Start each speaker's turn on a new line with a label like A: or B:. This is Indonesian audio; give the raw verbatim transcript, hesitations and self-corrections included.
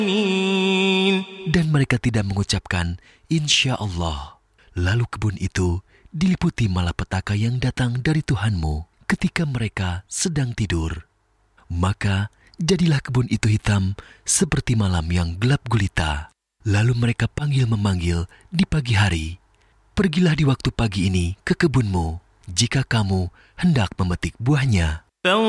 A: Dan mereka tidak mengucapkan insya Allah. Lalu kebun itu diliputi malapetaka yang datang dari Tuhanmu ketika mereka sedang tidur. Maka jadilah kebun itu hitam seperti malam yang gelap gulita. Lalu mereka panggil-memanggil di pagi hari, pergilah di waktu pagi ini ke kebunmu, jika kamu hendak memetik buahnya.